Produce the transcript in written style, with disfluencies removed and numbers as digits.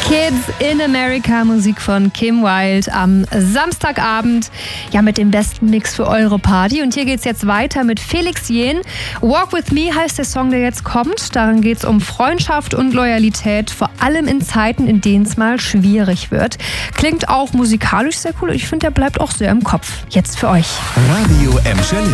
Kids in America, Musik von Kim Wilde am Samstagabend. Ja, mit dem besten Mix für eure Party. Und hier geht's jetzt weiter mit Felix Jähn. Walk With Me heißt der Song, der jetzt kommt. Darin geht's um Freundschaft und Loyalität, vor allem in Zeiten, in denen es mal schwierig wird. Klingt auch musikalisch sehr cool und ich finde, der bleibt auch sehr im Kopf. Jetzt für euch. Radio Emscher